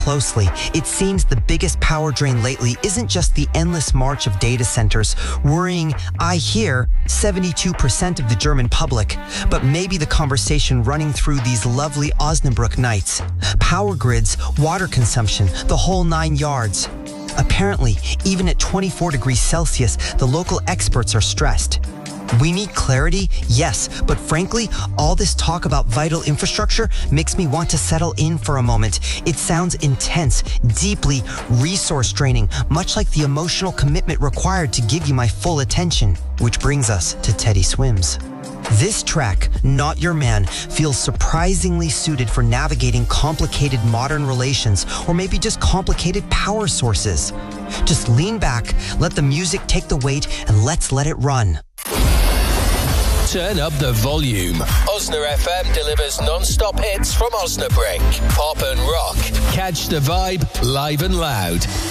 closely, it seems the biggest power drain lately isn't just the endless march of data centers, worrying, I hear, 72% of the German public, but maybe the conversation running through these lovely Osnabrück nights. Power grids, water consumption, the whole 9 yards. Apparently, even at 24 degrees Celsius, the local experts are stressed. We need clarity, yes, but frankly, all this talk about vital infrastructure makes me want to settle in for a moment. It sounds intense, deeply resource draining, much like the emotional commitment required to give you my full attention. Which brings us to Teddy Swims. This track, Not Your Man, feels surprisingly suited for navigating complicated modern relations, or maybe just complicated power sources. Just lean back, let the music take the weight, and let's let it run. Turn up the volume. Osna FM delivers non-stop hits from Osnabrück. Pop and rock. Catch the vibe live and loud.